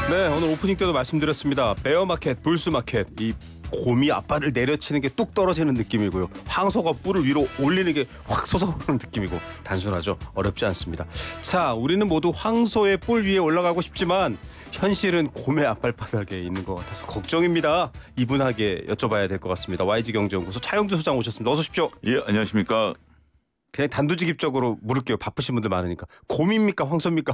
네, 오늘 오프닝 때도 말씀드렸습니다. 베어마켓, 불스마켓, 이 곰이 앞발을 내려치는 게 뚝 떨어지는 느낌이고요. 황소가 뿔을 위로 올리는 게 확 솟아오르는 느낌이고 단순하죠. 어렵지 않습니다. 자, 우리는 모두 황소의 뿔 위에 올라가고 싶지만 현실은 곰의 앞발바닥에 있는 것 같아서 걱정입니다. 이분하게 여쭤봐야 될 것 같습니다. YG경제연구소 차영주 소장 오셨습니다. 어서 오십시오. 예, 안녕하십니까. 그냥 단도직입적으로 물을게요. 바쁘신 분들 많으니까. 곰입니까? 황소입니까?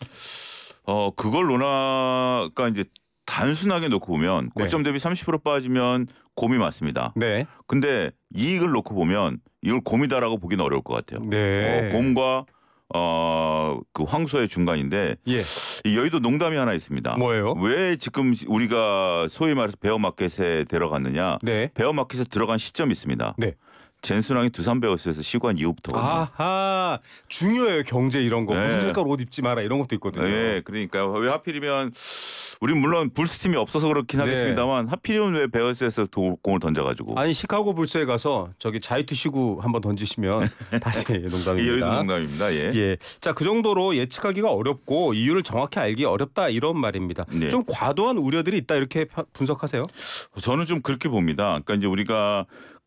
그걸 논하가 이제 단순하게 놓고 보면 네. 고점 대비 30% 빠지면 곰이 맞습니다. 네. 근데 이익을 놓고 보면 이걸 곰이다라고 보기는 어려울 것 같아요. 네. 곰과 그 황소의 중간인데 예. 이 여의도 농담이 하나 있습니다. 뭐예요? 왜 지금 우리가 소위 말해서 베어마켓에 들어갔느냐? 네. 베어마켓에 들어간 시점이 있습니다. 네. 젠순왕이 두산 베어스에서 시구한 이후부터거든요. 아하, 중요해요. 경제 이런 거. 네. 무슨 색깔 옷 입지 마라 이런 것도 있거든요. 네, 그러니까 왜 하필이면 우린 물론 불스팀이 없어서 그렇긴 네. 하겠습니다만 하필이면 왜 베어스에서 공을 던져가지고 아니 시카고 불스에 가서 저기 자이투 시구 한번 던지시면 다시 이 농담입니다. 여의도 농담입니다. 예. 예. 자, 그 정도로 예측하기가 어렵고 이유를 정확히 알기 어렵다 이런 말입니다. 네. 좀 과도한 우려들이 있다 이렇게 분석하세요? 저는 좀 그렇게 봅니다. 그러니까 이제 우리가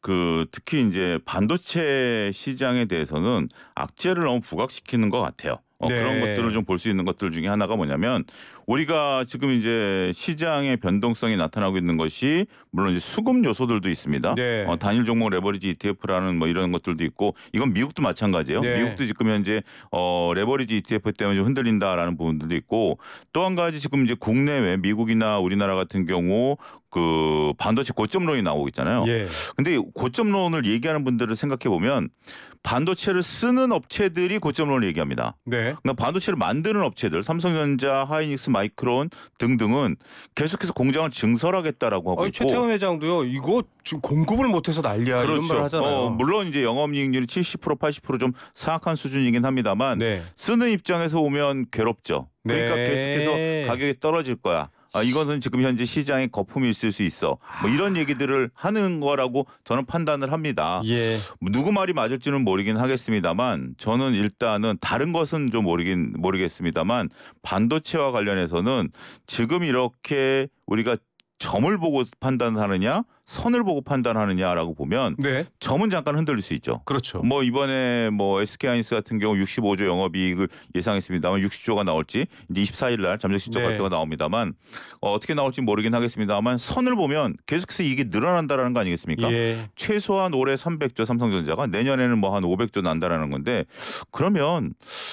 특히 이제 반도체 시장에 대해서는 악재를 너무 부각시키는 것 같아요. 네. 그런 것들을 좀 볼 수 있는 것들 중에 하나가 뭐냐면 우리가 지금 이제 시장의 변동성이 나타나고 있는 것이 물론 이제 수급 요소들도 있습니다. 네. 단일 종목 레버리지 ETF라는 뭐 이런 것들도 있고 이건 미국도 마찬가지예요. 네. 미국도 지금 현재 레버리지 ETF 때문에 좀 흔들린다라는 부분들도 있고 또 한 가지 지금 이제 국내외 미국이나 우리나라 같은 경우 그 반도체 고점론이 나오고 있잖아요. 예. 근데 고점론을 얘기하는 분들을 생각해 보면 반도체를 쓰는 업체들이 고점론을 얘기합니다. 네. 그러니까 반도체를 만드는 업체들, 삼성전자, 하이닉스, 마이크론 등등은 계속해서 공장을 증설하겠다라고 하고 아니, 있고. 최태원 회장도요. 이거 지금 공급을 못해서 난리야 이런 말 하잖아요. 물론 이제 영업이익률이 70% 80% 좀 사악한 수준이긴 합니다만 네. 쓰는 입장에서 보면 괴롭죠. 그러니까 네. 계속해서 가격이 떨어질 거야. 이것은 지금 현재 시장에 거품이 있을 수 있어. 뭐 이런 얘기들을 하는 거라고 저는 판단을 합니다. 예. 누구 말이 맞을지는 모르긴 하겠습니다만 저는 일단은 다른 것은 좀 모르겠습니다만 반도체와 관련해서는 지금 이렇게 우리가 점을 보고 판단하느냐 선을 보고 판단하느냐라고 보면 네. 점은 잠깐 흔들릴 수 있죠. 그렇죠. 뭐 이번에 뭐 SK하이닉스 같은 경우 65조 영업이익을 예상했습니다만 60조가 나올지 이제 24일 날 잠정 실적 네. 발표가 나옵니다만 어떻게 나올지 모르긴 하겠습니다만 선을 보면 계속해서 이게 늘어난다라는 거 아니겠습니까? 예. 최소한 올해 300조 삼성전자가 내년에는 뭐 한 500조 난다라는 건데 그러면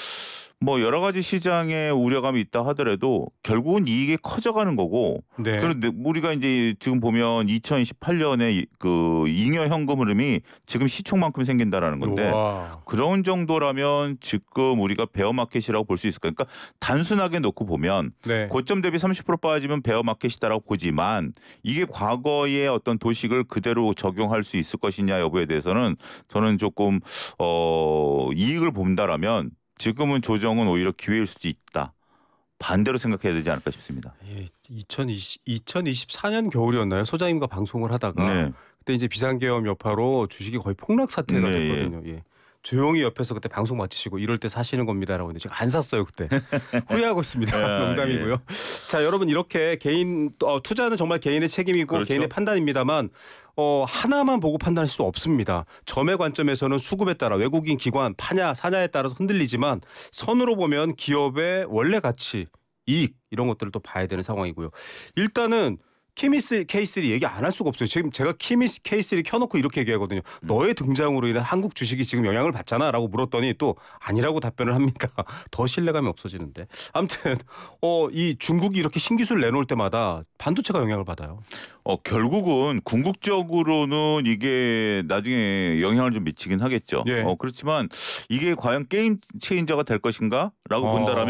뭐 여러 가지 시장에 우려감이 있다 하더라도 결국은 이익이 커져가는 거고 네. 그런데 우리가 이제 지금 보면 2028년에 그 잉여 현금 흐름이 지금 시총만큼 생긴다라는 건데 우와. 그런 정도라면 지금 우리가 베어마켓이라고 볼 수 있을 거예요. 그러니까 단순하게 놓고 보면 네. 고점 대비 30% 빠지면 베어마켓이다라고 보지만 이게 과거의 어떤 도식을 그대로 적용할 수 있을 것이냐 여부에 대해서는 저는 조금 이익을 본다라면 지금은 조정은 오히려 기회일 수도 있다. 반대로 생각해야 되지 않을까 싶습니다. 예, 2024년 겨울이었나요? 소장님과 방송을 하다가 네. 그때 이제 비상계엄 여파로 주식이 거의 폭락 사태가 네, 됐거든요. 예. 조용히 옆에서 그때 방송 마치시고 이럴 때 사시는 겁니다라고 했는데 제가 안 샀어요 그때. 후회하고 있습니다. 농담이고요. 자, 여러분 이렇게 개인 투자는 정말 개인의 책임이고 그렇죠. 개인의 판단입니다만 하나만 보고 판단할 수 없습니다. 점의 관점에서는 수급에 따라 외국인 기관 파냐 사냐에 따라서 흔들리지만 선으로 보면 기업의 원래 가치, 이익 이런 것들을 또 봐야 되는 상황이고요. 일단은 키미스 K3 얘기 안 할 수가 없어요. 지금 제가 키미스 K3 켜놓고 이렇게 얘기하거든요. 너의 등장으로 인해 한국 주식이 지금 영향을 받잖아 라고 물었더니 또 아니라고 답변을 합니까? 더 신뢰감이 없어지는데. 아무튼 이 중국이 이렇게 신기술을 내놓을 때마다 반도체가 영향을 받아요. 결국은 궁극적으로는 이게 나중에 영향을 좀 미치긴 하겠죠. 예. 그렇지만 이게 과연 게임 체인저가 될 것인가라고 본다라면